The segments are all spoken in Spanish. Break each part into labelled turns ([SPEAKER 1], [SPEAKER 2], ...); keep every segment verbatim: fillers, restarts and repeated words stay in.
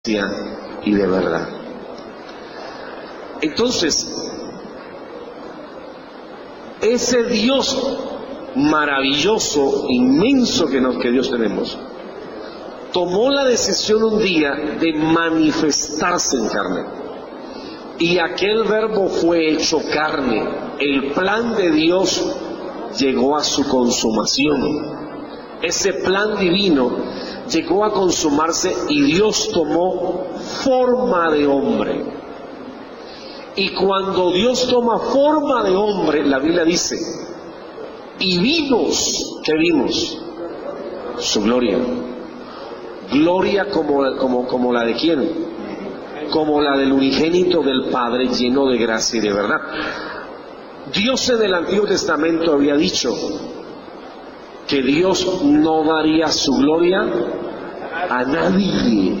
[SPEAKER 1] y de verdad. Entonces, ese Dios maravilloso, inmenso que, nos, que Dios tenemos, tomó la decisión un día de manifestarse en carne. Y aquel verbo fue hecho carne. El plan de Dios llegó a su consumación. Ese plan divino llegó a consumarse y Dios tomó forma de hombre. Y cuando Dios toma forma de hombre, la Biblia dice, y vimos, ¿qué vimos? Su gloria. Gloria como, como, como la de quién? Como la del unigénito del Padre, lleno de gracia y de verdad. Dios en el Antiguo Testamento había dicho que Dios no daría su gloria a nadie,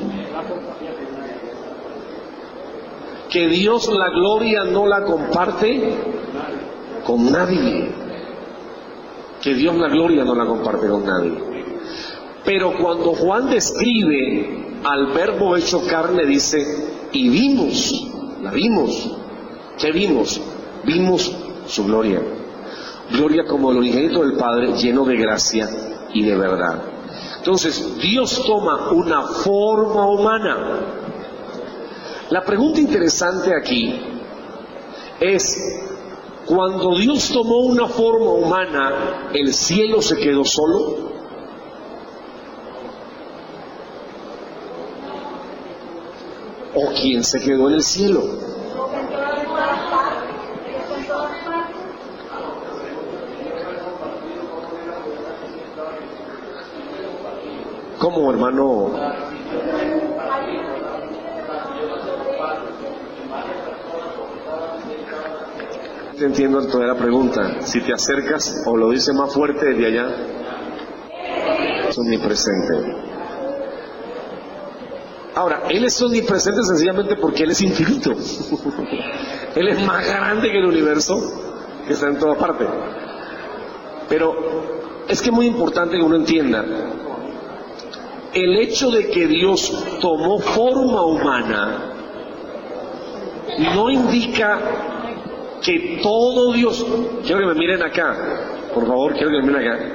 [SPEAKER 1] que Dios la gloria no la comparte con nadie, que Dios la gloria no la comparte con nadie. Pero cuando Juan describe al verbo hecho carne, dice, y vimos, la vimos. ¿Qué vimos? Vimos su gloria. Gloria como el unigénito del Padre, lleno de gracia y de verdad. Entonces, Dios toma una forma humana. La pregunta interesante aquí es, cuando Dios tomó una forma humana, ¿el cielo se quedó solo? ¿O quién se quedó en el cielo? ¿Cómo, hermano? Te entiendo toda la pregunta. Si te acercas o lo dice más fuerte desde allá, es omnipresente. Ahora, Él es omnipresente sencillamente porque Él es infinito. Él es más grande que el universo, que está en toda parte. Pero es que es muy importante que uno entienda, el hecho de que Dios tomó forma humana no indica que todo Dios... Quiero que me miren acá, por favor, quiero que me miren acá.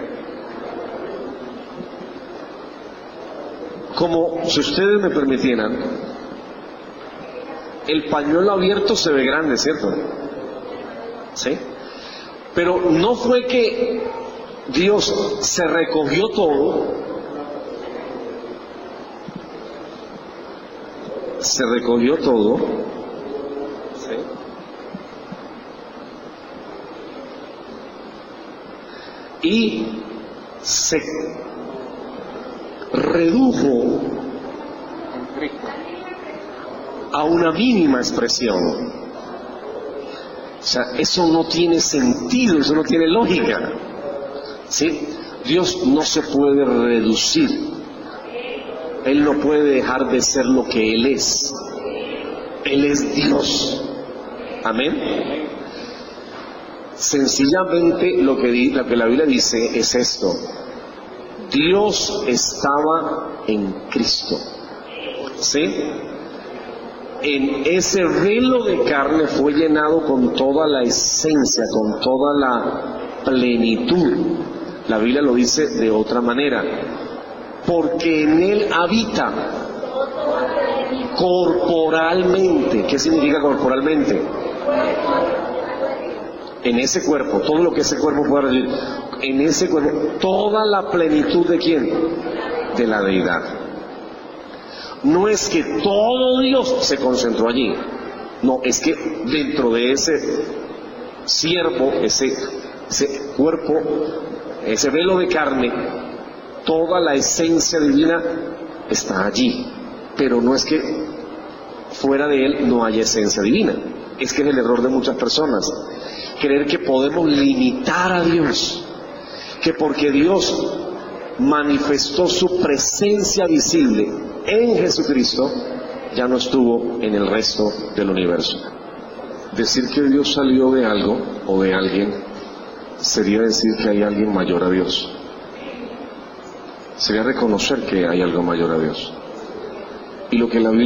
[SPEAKER 1] Como si ustedes me permitieran, el pañuelo abierto se ve grande, ¿cierto? ¿Sí? Pero no fue que Dios se recogió todo, se recogió todo, ¿sí? Y se redujo a una mínima expresión. O sea, eso no tiene sentido, eso no tiene lógica, ¿sí? Dios no se puede reducir. Él no puede dejar de ser lo que Él es. Él es Dios. Amén. Sencillamente lo que, lo que la Biblia dice es esto: Dios estaba en Cristo, ¿sí? En ese velo de carne fue llenado con toda la esencia, con toda la plenitud. La Biblia lo dice de otra manera, porque en Él habita corporalmente. ¿Qué significa corporalmente? En ese cuerpo, todo lo que ese cuerpo pueda recibir, en ese cuerpo, toda la plenitud ¿de quién? De la deidad. No es que todo Dios se concentró allí, no, es que dentro de ese siervo, ese, ese cuerpo, ese velo de carne, toda la esencia divina está allí. Pero no es que fuera de Él no haya esencia divina. Es que es el error de muchas personas, creer que podemos limitar a Dios, que porque Dios manifestó su presencia visible en Jesucristo, ya no estuvo en el resto del universo. Decir que Dios salió de algo o de alguien sería decir que hay alguien mayor a Dios. Sería reconocer que hay algo mayor a Dios. y lo que la Biblia